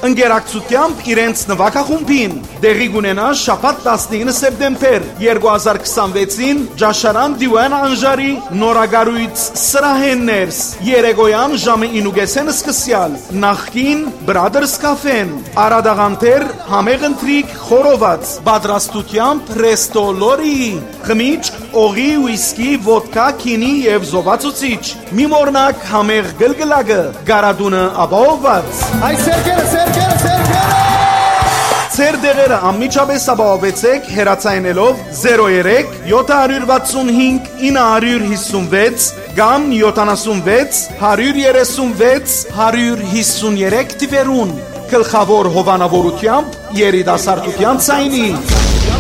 ընկերակցությամբ իրենց նվագախումբին։ Դեղի կունենա շաբաթ 19 սեպտեմբեր 2026-ին Ջաշարան Դիվան Անժարի նորագարույց սրահեններս երեկոյան ժամը 9:30-ին սկսյալ նախկին Brothers Cafe-ն Արադաղանտեր համեղ ընթրիք խորոված պատրաստությամբ Resto Lori խմիչք օղի ուիսկի ոդկա քինի եւ զովացուցիչ մի մորնակ համեղ գլգլակը գարադունը ապահովված Այ սերկերը Ձեր դեղերը անմիջապես ապահովեցեք հեռացայինելով 03 765 956 կամ 76 136 153 թվերուն գլխավոր հովանավորությամբ երիտասարդության ցայնի